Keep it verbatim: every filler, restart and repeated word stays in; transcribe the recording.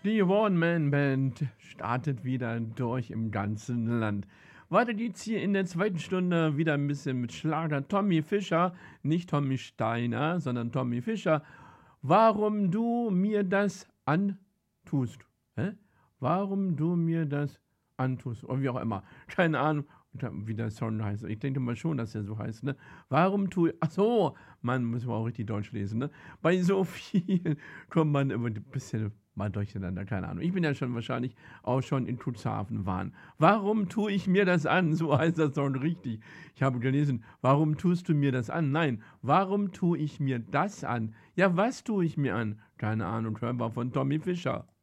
Die One-Man-Band startet wieder durch im ganzen Land. Weiter geht's hier in der zweiten Stunde wieder ein bisschen mit Schlager. Tommy Fischer, nicht Tommy Steiner, sondern Tommy Fischer. Warum du mir das antust? Hä? Warum du mir das antust? Oder wie auch immer. Keine Ahnung, wie der Song heißt. Ich denke mal schon, dass er so heißt, ne? Warum tu ach so, man muss man auch richtig Deutsch lesen, ne? Bei so viel kommt man immer ein bisschen mal durcheinander, keine Ahnung. Ich bin ja schon wahrscheinlich auch schon in Cuxhaven waren. Warum tue ich mir das an? So heißt das Song richtig. Ich habe gelesen, warum tust du mir das an? Nein, warum tue ich mir das an? Ja, was tue ich mir an? Keine Ahnung, hörbar von Tommy Fischer.